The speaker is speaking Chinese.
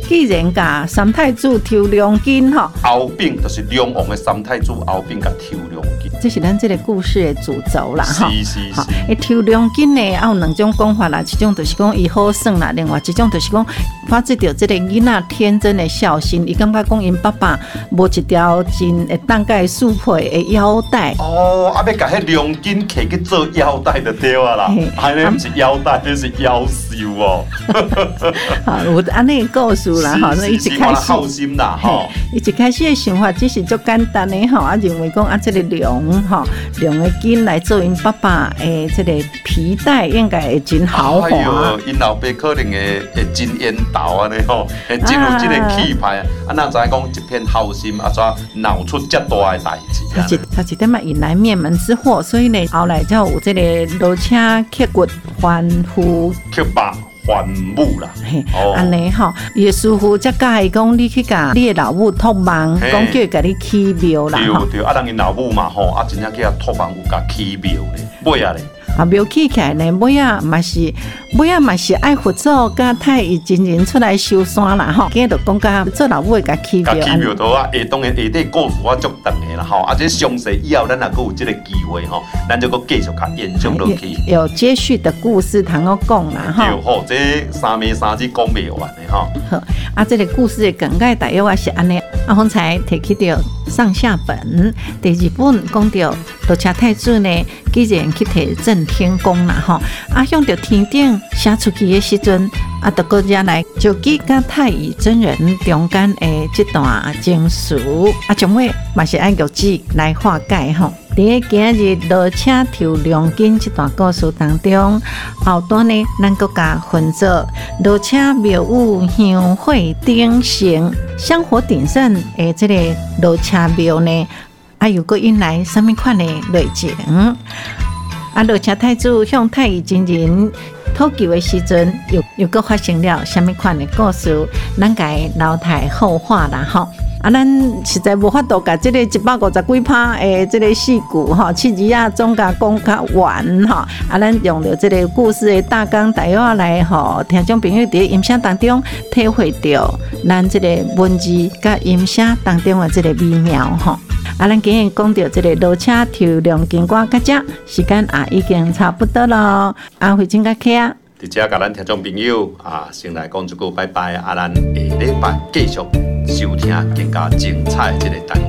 既然甲三太子抽良金吼， 后柄就是梁王的三太子后柄甲抽良金， 这是咱这个故事的主轴啦吼。 是。 伊抽良金呢，有两种讲法啦，一种就是讲伊好耍啦，另外一种就是讲发自着这个囡仔天真的孝心，伊感觉讲因爸爸无一条真会当甲伊适配的腰带。 哦，要甲迄良金摕去做腰带就对啊啦，安尼毋是腰带，那是腰袖哦。 好，有安尼的故事啦，吼， 是伊一开始孝心啦，吼， 伊一开始的想法只是足简单的吼，认为讲这个梁吼，梁的金来做因爸爸的这个皮带，应该会真豪华。 哎呦，因老爸可能会真缘投安尼吼，会真有这个气派啊！哪知影讲一片好心啊，怎闹出这大的代志？ 他一点嘛引来灭门之祸，所以呢，后来才有这个罗车刻骨还父。 刻爸还母啦， 安尼吼，伊的师傅才教伊讲，你去甲你的老母托梦，讲叫伊甲你起庙啦。 对，啊，人因老母嘛吼，啊，真正叫托梦有甲起庙咧，尾啊咧。 啊，庙起起来呢，尾仔嘛是爱佛祖甲太乙真人出来收山啦吼。今日就讲甲做老母会甲起庙。 起庙头啊，当然下底故事我足长的啦吼，啊，这详细以后咱若阁有这个机会吼，咱就阁继续甲延续落去。 有接续的故事通我讲啦吼。 对吼，这三暝三日讲袂完的吼。 好，啊，这个故事的梗概大约也是安尼。啊，方才提起到上下本，第二本讲到罗车太子呢，既然去摕正天宫啦吼，啊，向着天顶写出去的时阵，啊，就搁再来就记甲太乙真人中间的这段情史，啊，将尾嘛是按玉子来化解吼。伫今日罗车抽良金这段故事当中，后段呢，咱搁加分做罗车庙宇香火鼎盛、香火鼎盛的这个罗车庙呢，啊，又搁引来什么款的类情？啊，罗车太子向太乙真人讨求的时阵，又搁发生了什么款的故事？咱该留待后话啦吼。啊，咱实在无法度甲这个150几趴的这个戏剧吼，七字啊总甲讲较完吼。啊，咱用着这个故事的大纲大约来吼，听众朋友伫音声当中体会到咱这个文字甲音声当中的这个美妙吼。啊，咱今日讲到这个罗车抽良金歌到这，时间也已经差不多咯。啊，慧珍甲客啊。 伫遮甲咱听众朋友啊，先来讲一句拜拜啊，咱下礼拜继续收听更加精彩的这个单元。